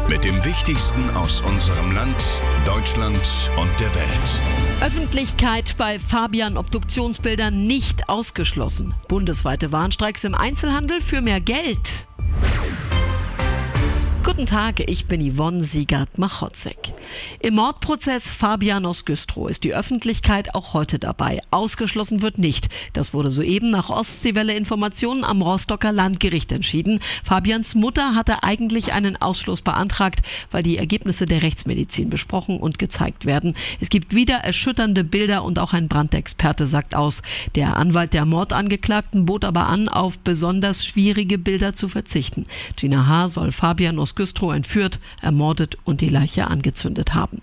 mit dem Wichtigsten aus unserem Land, Deutschland und der Welt. Öffentlichkeit bei Fabian-Obduktionsbildern nicht ausgeschlossen. Bundesweite Warnstreiks im Einzelhandel für mehr Geld. Guten Tag, ich bin Yvonne Siegert-Machotzek. Im Mordprozess Fabianos Güstrow ist die Öffentlichkeit auch heute dabei. Ausgeschlossen wird nicht. Das wurde soeben nach Ostseewelle-Informationen am Rostocker Landgericht entschieden. Fabians Mutter hatte eigentlich einen Ausschluss beantragt, weil die Ergebnisse der Rechtsmedizin besprochen und gezeigt werden. Es gibt wieder erschütternde Bilder und auch ein Brandexperte sagt aus. Der Anwalt der Mordangeklagten bot aber an, auf besonders schwierige Bilder zu verzichten. Gina H. soll Fabianos Güstrow entführt, ermordet und die Leiche angezündet haben.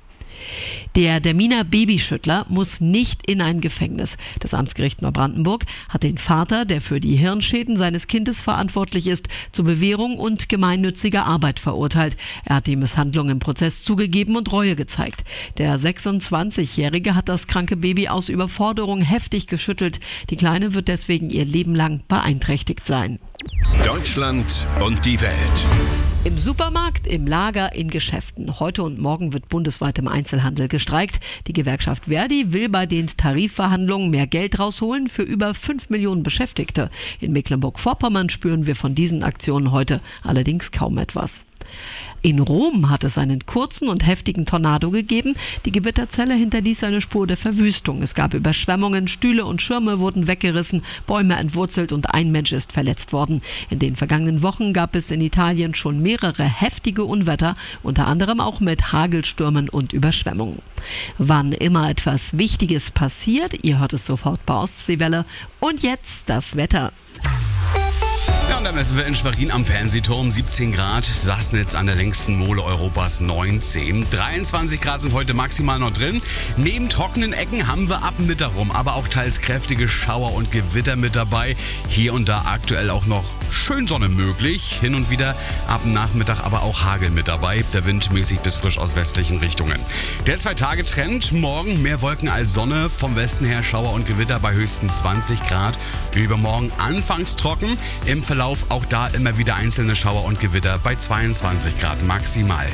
Der Derminer Babyschüttler muss nicht in ein Gefängnis. Das Amtsgericht Neubrandenburg hat den Vater, der für die Hirnschäden seines Kindes verantwortlich ist, zu Bewährung und gemeinnütziger Arbeit verurteilt. Er hat die Misshandlung im Prozess zugegeben und Reue gezeigt. Der 26-Jährige hat das kranke Baby aus Überforderung heftig geschüttelt. Die Kleine wird deswegen ihr Leben lang beeinträchtigt sein. Deutschland und die Welt. Im Supermarkt, im Lager, in Geschäften. Heute und morgen wird bundesweit im Einzelhandel gestreikt. Die Gewerkschaft Verdi will bei den Tarifverhandlungen mehr Geld rausholen für über 5 Millionen Beschäftigte. In Mecklenburg-Vorpommern spüren wir von diesen Aktionen heute allerdings kaum etwas. In Rom hat es einen kurzen und heftigen Tornado gegeben. Die Gewitterzelle hinterließ eine Spur der Verwüstung. Es gab Überschwemmungen, Stühle und Schirme wurden weggerissen, Bäume entwurzelt und ein Mensch ist verletzt worden. In den vergangenen Wochen gab es in Italien schon mehrere heftige Unwetter, unter anderem auch mit Hagelstürmen und Überschwemmungen. Wann immer etwas Wichtiges passiert, ihr hört es sofort bei Ostseewelle. Und jetzt das Wetter. Ja, und da messen wir in Schwerin am Fernsehturm 17 Grad, Sassnitz an der längsten Mole Europas 19. 23 Grad sind heute maximal noch drin. Neben trockenen Ecken haben wir ab Mittag rum, aber auch teils kräftige Schauer und Gewitter mit dabei. Hier und da aktuell auch noch schön Sonne möglich. Hin und wieder ab Nachmittag aber auch Hagel mit dabei. Der Wind mäßig bis frisch aus westlichen Richtungen. Der 2-Tage-Trend, morgen mehr Wolken als Sonne. Vom Westen her Schauer und Gewitter bei höchstens 20 Grad. Übermorgen anfangs trocken. Im Verlauf auch da immer wieder einzelne Schauer und Gewitter bei 22 Grad maximal.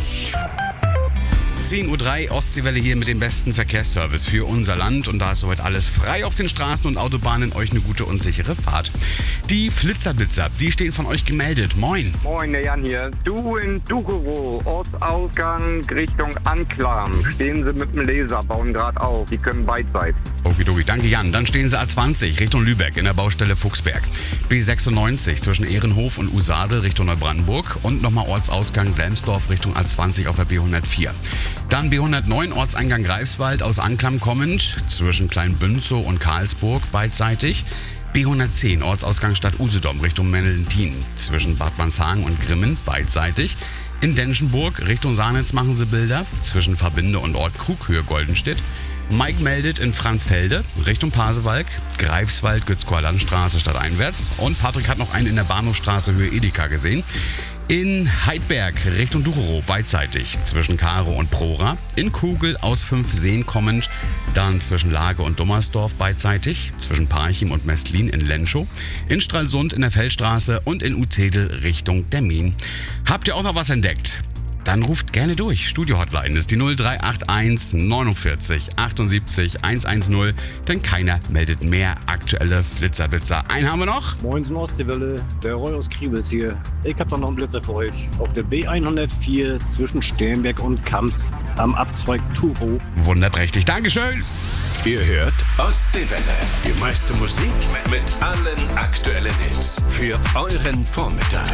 10:03 Uhr, Ostseewelle hier mit dem besten Verkehrsservice für unser Land. Und da ist soweit alles frei auf den Straßen und Autobahnen. Euch eine gute und sichere Fahrt. Die Flitzerblitzer, die stehen von euch gemeldet. Moin. Moin, der Jan hier. Du in Duchowo, Ostausgang Richtung Anklam. Stehen sie mit dem Laser, bauen gerade auf. Die können beidseitig. Okidoki, danke Jan. Dann stehen sie A20 Richtung Lübeck in der Baustelle Fuchsberg. B96 zwischen Ehrenhof und Usadel Richtung Neubrandenburg. Und nochmal Ortsausgang Selmsdorf Richtung A20 auf der B104. Dann B109 Ortseingang Greifswald aus Anklam kommend zwischen Kleinbünzow und Karlsburg beidseitig. B110 Ortsausgang Stadt Usedom Richtung Mellentin zwischen Bad Manshagen und Grimmen beidseitig. In Denschenburg Richtung Sahnitz machen sie Bilder zwischen Verbinde und Ort Krughöhe Goldenstedt. Mike meldet in Franzfelde Richtung Pasewalk, Greifswald, Gützkower Landstraße stadteinwärts. Und Patrick hat noch einen in der Bahnhofstraße Höhe Edeka gesehen. In Heidberg Richtung Duchowo beidseitig zwischen Karo und Prora. In Kugel aus 5 Seen kommend, dann zwischen Lage und Dummersdorf beidseitig, zwischen Parchim und Mestlin in Lenschow. In Stralsund in der Feldstraße und in Utzedel Richtung Demmin. Habt ihr auch noch was entdeckt? Dann ruft gerne durch. Studio-Hotline ist die 0381 49 78 110, denn keiner meldet mehr aktuelle Flitzerblitzer. Einen haben wir noch. Moin zum Ostseewelle, der Roy aus Kriebels hier. Ich hab doch noch einen Blitzer für euch. Auf der B104 zwischen Sternberg und Kamps am Abzweig Tuchow. Wunderprächtig, Dankeschön. Ihr hört Ostseewelle. Die meiste Musik mit allen aktuellen Hits. Für euren Vormittag.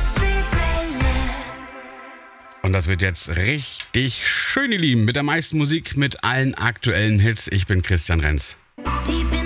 Und das wird jetzt richtig schön, ihr Lieben, mit der meisten Musik, mit allen aktuellen Hits. Ich bin Christian Renz.